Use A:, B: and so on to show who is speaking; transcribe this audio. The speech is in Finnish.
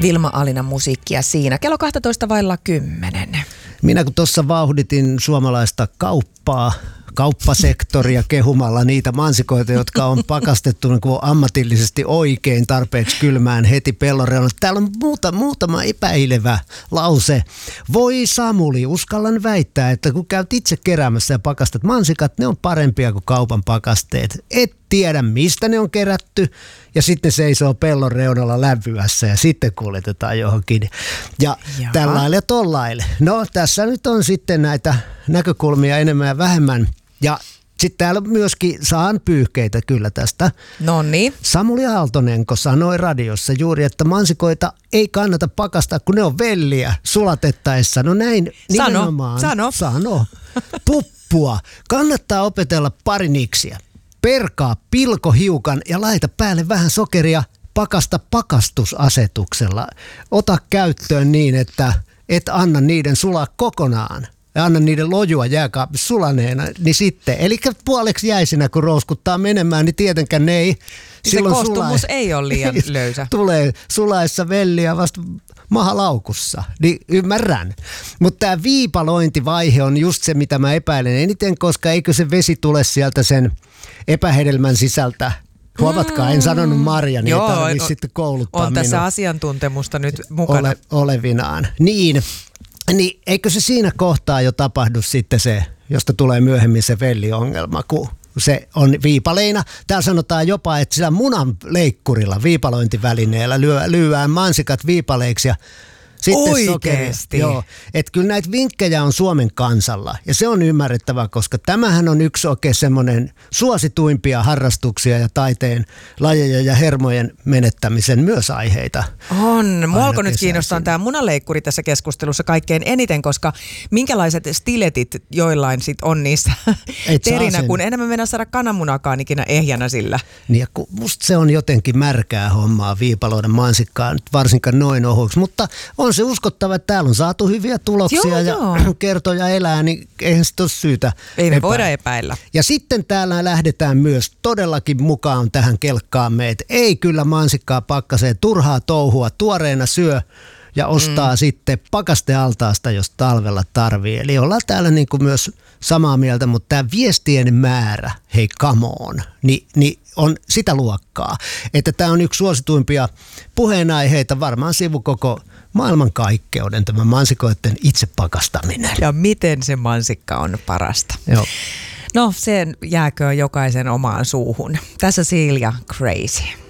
A: Vilma Alinan musiikkia siinä. Kello 12:10.
B: Minä kun tuossa vauhditin suomalaista kauppasektoria kehumalla niitä mansikoita, jotka on pakastettu niin kuin ammatillisesti oikein tarpeeksi kylmään heti pellon reunalla. Täällä on muutama epäilevä lause. Voi Samuli, uskallan väittää, että kun käyt itse keräämässä ja pakastat mansikat, ne on parempia kuin kaupan pakasteet. Et tiedä, mistä ne on kerätty ja sitten seisoo pellon reunalla lämpymässä ja sitten kuljetetaan johonkin. Ja tällaille ja tollaille. No tässä nyt on sitten näitä näkökulmia enemmän ja vähemmän. Ja sitten täällä myöskin saan pyyhkeitä kyllä tästä.
A: Noniin.
B: Samuli Aaltonenko sanoi radiossa juuri, että mansikoita ei kannata pakastaa, kun ne on velliä sulatettaessa. No näin nimenomaan. Sano. Puppua. Kannattaa opetella pari niksiä. Perkaa pilko hiukan ja laita päälle vähän sokeria. Pakasta pakastusasetuksella. Ota käyttöön niin, että et anna niiden sulaa kokonaan. Ja anna niiden lojua jääkaapissa sulaneena, niin sitten, eli puoleksi jäisinä kun rouskuttaa menemään, niin tietenkään ne ei silloin
A: se koostumus ei ole liian löysä.
B: Tulee sulaessa velliä vasta mahalaukussa, niin ymmärrän. Mutta tämä viipalointivaihe on just se, mitä mä epäilen eniten, koska eikö se vesi tule sieltä sen epähedelmän sisältä. Huomatkaa, en sanonut Marja, niin ei tarvitse sitten kouluttaa
A: on tässä asiantuntemusta nyt mukana.
B: Olevinaan. Niin eikö se siinä kohtaa jo tapahdu sitten se, josta tulee myöhemmin se velliongelma, kun se on viipaleina. Täällä sanotaan jopa, että sillä munan leikkurilla, viipalointivälineellä lyöään mansikat viipaleiksi ja sitten
A: oikeesti?
B: Joo, että kyllä näitä vinkkejä on Suomen kansalla ja se on ymmärrettävää, koska tämähän on yksi oikein semmoinen suosituimpia harrastuksia ja taiteen lajeja ja hermojen menettämisen myös aiheita.
A: On. Mua alkoi nyt kiinnostaa tämä munaleikkuri tässä keskustelussa kaikkein eniten, koska minkälaiset stiletit joillain sit on niissä terinä, kun enemmän mennä saada kananmunakaan ikinä ehjänä sillä.
B: Niin ja musta se on jotenkin märkää hommaa viipaloida mansikkaa, varsinkaan noin ohuiksi, mutta on se uskottava, että täällä on saatu hyviä tuloksia ja kertoja elää, niin eihän sitä ole syytä
A: ei me voida epäillä.
B: Ja sitten täällä lähdetään myös todellakin mukaan tähän kelkkaamme, että ei kyllä mansikkaa pakkaseen turhaa touhua, tuoreena syö ja ostaa sitten pakastealtaasta, jos talvella tarvii. Eli ollaan täällä niin kuin myös samaa mieltä, mutta tämä viestien määrä, hei come on, niin on sitä luokkaa, että tämä on yksi suosituimpia puheenaiheita, varmaan sivu koko maailmankaikkeuden, tämä mansikoiden itse pakastaminen.
A: Ja miten se mansikka on parasta.
B: Joo.
A: No, sen jääkö jokaisen omaan suuhun. Tässä Silja Crazy.